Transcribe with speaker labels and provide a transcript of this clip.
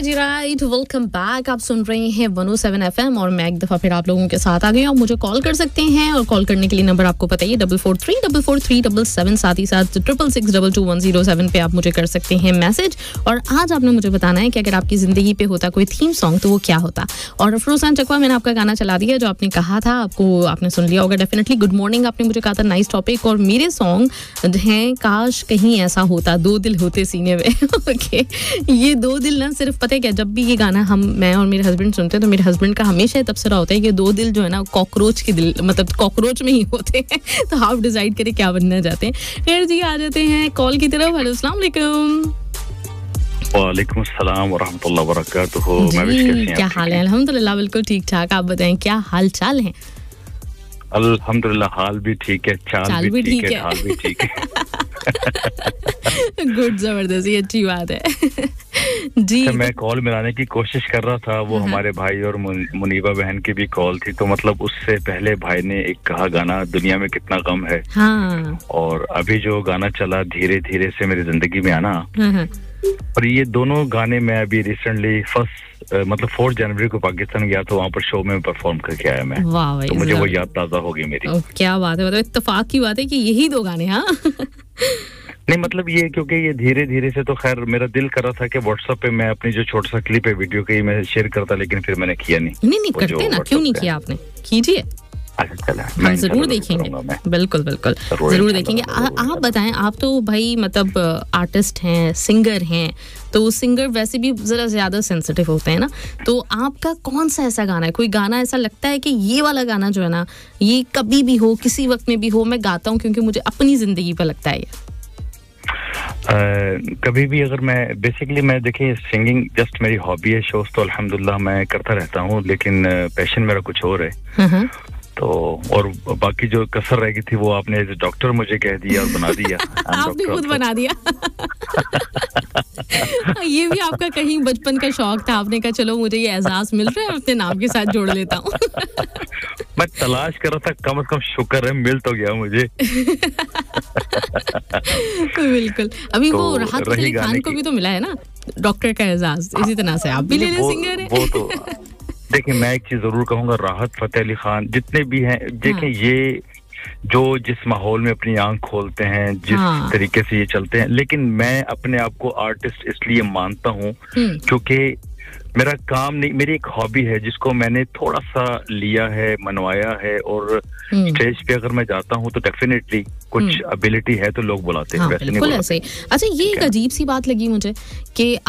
Speaker 1: जी right, welcome back. आप सुन रहे हैं 107 FM और मैं एक दफ़ा फिर आप लोगों के साथ आ गई हूँ। आप मुझे कॉल कर सकते हैं और कॉल करने के लिए नंबर आपको पता ही है 44344377, साथ ही साथ 66622107 पे आप मुझे कर सकते हैं मैसेज। और आज आपने मुझे बताना है कि अगर आपकी ज़िंदगी पे होता कोई थीम सॉन्ग तो वो क्या होता। और अफरोज़ान चकवा, मैंने आपका गाना चला दिया जो आपने कहा था, आपने सुन लिया होगा डेफिनेटली। गुड मॉर्निंग आपने मुझे कहा था, नाइस टॉपिक। और मेरे सॉन्ग हैं काश कहीं ऐसा होता, दो दिल होते सीने में। ओके, ये दो दिल ना सिर्फ पता है क्या, जब भी ये गाना मैं और मेरे हस्बैंड सुनते हैं तो मेरे हस्बैंड का हमेशा तबसरा होता है कि दो दिल जो है ना कॉकरोच के दिल, मतलब कॉकरोच में ही होते हैं। तो आप डिसाइड करें क्या बनना चाहते हैं। खैर जी, आ जाते हैं कॉल की तरफ। हेलो, अस्सलाम वालेकुम।
Speaker 2: वालेकुम अस्सलाम व रहमतुल्लाहि व बरकातुहू।
Speaker 1: क्या हाल है? अल्हम्दुलिल्लाह बिल्कुल ठीक ठाक। आप बताएं क्या हाल चाल है?
Speaker 2: अल्हम्दुलिल्लाह, हाल भी ठीक है, चाल भी ठीक है, हाल भी ठीक है।
Speaker 1: गुड, जबरदस्त, ये अच्छी बात है। जी,
Speaker 2: मैं कॉल मिलाने की कोशिश कर रहा था, वो हमारे भाई और मुनीबा बहन की भी कॉल थी, तो मतलब उससे पहले भाई ने एक कहा गाना दुनिया में कितना गम है।
Speaker 1: हाँ।
Speaker 2: और अभी जो गाना चला धीरे धीरे से मेरी जिंदगी में आना, और ये दोनों गाने मैं अभी रिसेंटली मतलब 4 जनवरी को पाकिस्तान गया, तो वहाँ पर शो में परफॉर्म करके आया मैं।
Speaker 1: वाह भाई,
Speaker 2: तो मुझे वो याद ताजा हो गई मेरी।
Speaker 1: क्या बात है, मतलब इत्तेफाक की बात है कि यही दो गाने। हाँ
Speaker 2: नहीं, मतलब ये क्योंकि ये धीरे धीरे से, तो खैर मेरा दिल कर रहा था कि व्हाट्सएप पे मैं अपनी जो छोटा सा क्लिप है वीडियो की मैं शेयर करता, लेकिन फिर मैंने किया नहीं।
Speaker 1: करते ना, क्यों नहीं किया आपने? कीजिए, हम जरूर देखेंगे। बिल्कुल बिल्कुल जरूर देखेंगे। आप बताएं, आप तो भाई मतलब आर्टिस्ट हैं, सिंगर हैं, तो सिंगर वैसे भी जरा ज्यादा सेंसिटिव होते हैं ना, तो आपका कौन सा ऐसा गाना है, कोई गाना ऐसा लगता है कि ये वाला गाना जो है ना, ये कभी भी हो, किसी वक्त में भी हो, मैं गाता हूँ क्योंकि मुझे अपनी जिंदगी पर लगता है ये?
Speaker 2: कभी भी अगर मैं देखिए, सिंगिंग जस्ट मेरी हॉबी है, शोज तो अल्हम्दुलिल्लाह मैं करता रहता हूँ, लेकिन पैशन मेरा कुछ और है। तो और बाकी जो कसर रह गई थी वो आपने एज डॉक्टर मुझे कह दिया और बना दिया।
Speaker 1: आपने खुद बना दिया। ये भी आपका कहीं बचपन का शौक था, आपने कहा चलो मुझे ये एहसास मिल रहा है, अपने नाम के साथ जोड़ लेता हूँ।
Speaker 2: मैं तलाश कर रहा था, कम से कम शुक्र है मिल तो गया मुझे।
Speaker 1: बिल्कुल। अभी तो वो राहत फतेह अली खान को भी तो मिला है ना डॉक्टर का एजाज, इसी तरह से आप भी ले ले, सिंगर है वो तो।
Speaker 2: देखिए, मैं एक चीज जरूर कहूंगा, राहत फतेह अली खान जितने भी हैं, देखें ये जो जिस माहौल में अपनी आंख खोलते हैं, जिस तरीके से ये चलते हैं, लेकिन मैं अपने आप को आर्टिस्ट इसलिए मानता हूँ क्योंकि मेरा काम नहीं, मेरी एक हॉबी है जिसको मैंने थोड़ा सा लिया है, मनवाया है, और स्टेज पे अगर मैं जाता हूँ तो डेफिनेटली कुछ एबिलिटी है तो लोग बुलाते हैं, वैसे नहीं बुलाते।
Speaker 1: अच्छा, ये एक अजीब सी बात लगी मुझे कि